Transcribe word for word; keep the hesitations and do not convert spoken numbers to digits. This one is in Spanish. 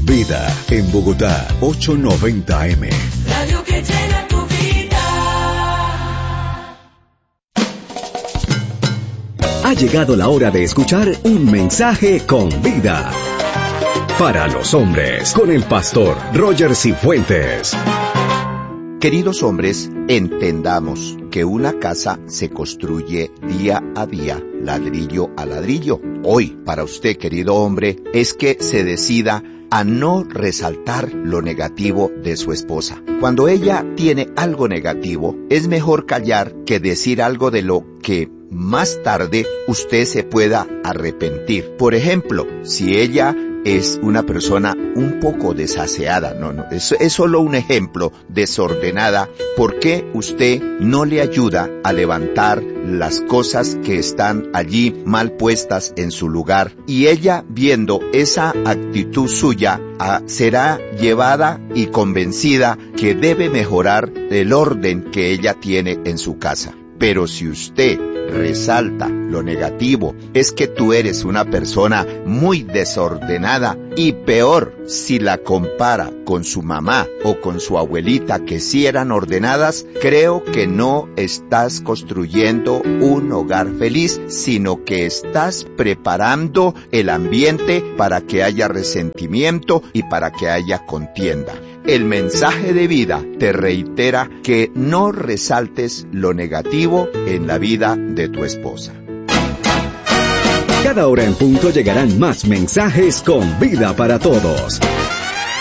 Vida en Bogotá, ochocientos noventa eme. Radio que llena tu vida. Ha llegado la hora de escuchar un mensaje con vida. Para los hombres, con el pastor Roger Cifuentes. Queridos hombres, entendamos que una casa se construye día a día, ladrillo a ladrillo. Hoy, para usted, querido hombre, es que se decida a no resaltar lo negativo de su esposa. Cuando ella tiene algo negativo, es mejor callar que decir algo de lo que más tarde usted se pueda arrepentir. Por ejemplo, si ella es una persona un poco desaseada, no, no, es, es solo un ejemplo, desordenada, ¿por qué usted no le ayuda a levantar las cosas que están allí mal puestas en su lugar? Y ella, viendo esa actitud suya, a, será llevada y convencida que debe mejorar el orden que ella tiene en su casa. Pero si usted resalta lo negativo, es que tú eres una persona muy desordenada, y peor si la compara con su mamá o con su abuelita, que sí eran ordenadas, creo que no estás construyendo un hogar feliz, sino que estás preparando el ambiente para que haya resentimiento y para que haya contienda. El mensaje de vida te reitera que no resaltes lo negativo en la vida de tu esposa. Cada hora en punto llegarán más mensajes con vida para todos.